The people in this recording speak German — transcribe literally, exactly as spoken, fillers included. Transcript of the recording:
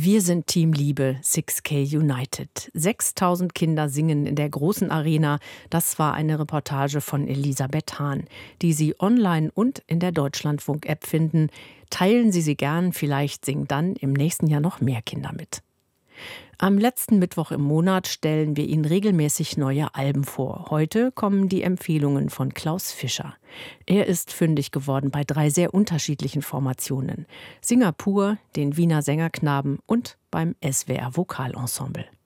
Wir sind Team Liebe, six K United. sechstausend Kinder singen in der großen Arena. Das war eine Reportage von Elisabeth Hahn, die Sie online und in der Deutschlandfunk-App finden. Teilen Sie sie gern, vielleicht singen dann im nächsten Jahr noch mehr Kinder mit. Am letzten Mittwoch im Monat stellen wir Ihnen regelmäßig neue Alben vor. Heute kommen die Empfehlungen von Klaus Fischer. Er ist fündig geworden bei drei sehr unterschiedlichen Formationen. Singapur, den Wiener Sängerknaben und beim S W R Vokalensemble.